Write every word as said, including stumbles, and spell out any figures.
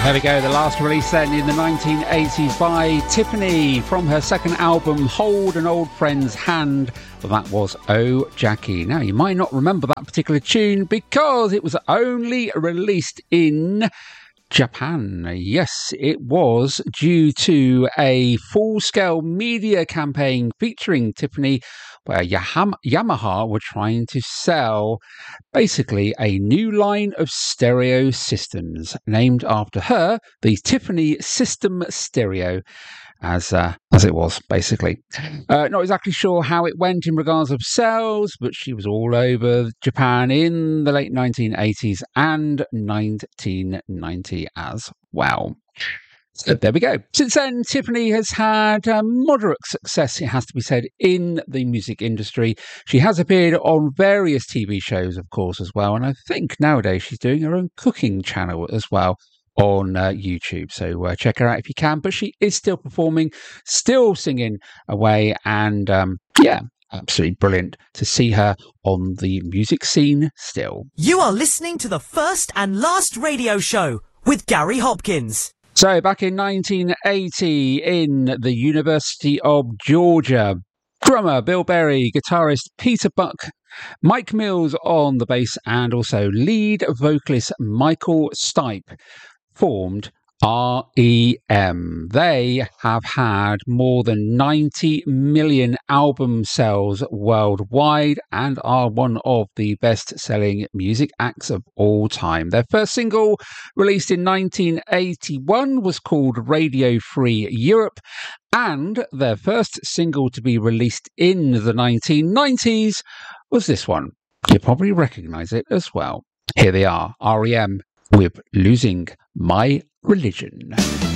There we go, the last release then in the nineteen eighties by Tiffany from her second album, Hold an Old Friend's Hand. That was Oh Jackie. Now, you might not remember that particular tune because it was only released in Japan. Yes, it was due to a full-scale media campaign featuring Tiffany, where Yaham- Yamaha were trying to sell basically a new line of stereo systems named after her, the Tiffany System Stereo, as uh, as it was, basically. Uh, not exactly sure how it went in regards of sales, but she was all over Japan in the late nineteen eighties and nineteen ninety as well. So there we go. Since then, Tiffany has had uh, moderate success, it has to be said, in the music industry. She has appeared on various T V shows, of course, as well. And I think nowadays she's doing her own cooking channel as well on uh, YouTube. So uh, check her out if you can. But she is still performing, still singing away. And um, yeah, absolutely brilliant to see her on the music scene still. You are listening to the first and last radio show with Gary Hopkins. So back in nineteen eighty in the University of Georgia, drummer Bill Berry, guitarist Peter Buck, Mike Mills on the bass, and also lead vocalist Michael Stipe formed R E M. They have had more than ninety million album sales worldwide and are one of the best-selling music acts of all time. Their first single, released in nineteen eighty-one, was called Radio Free Europe, and their first single to be released in the nineteen nineties was this one. You probably recognise it as well. Here they are, R E M with Losing My Religion.